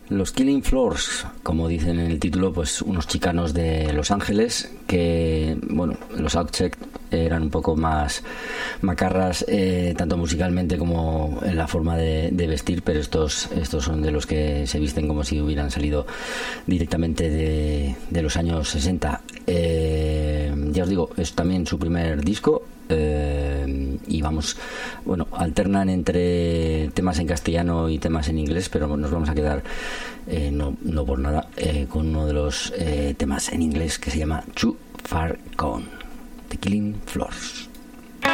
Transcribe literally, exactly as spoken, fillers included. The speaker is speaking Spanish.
Los Killing Floors, como dicen en el título, pues unos chicanos de Los Ángeles que, bueno, los Outcheck eran un poco más macarras, eh, tanto musicalmente como en la forma de, de vestir, pero estos estos son de los que se visten como si hubieran salido directamente de, de los años sesenta. Eh, ya os digo, es también su primer disco. Eh, y vamos, bueno, alternan entre temas en castellano y temas en inglés, pero nos vamos a quedar, eh, no, no por nada, eh, con uno de los eh, temas en inglés que se llama Too Far Gone, The Killing Floors.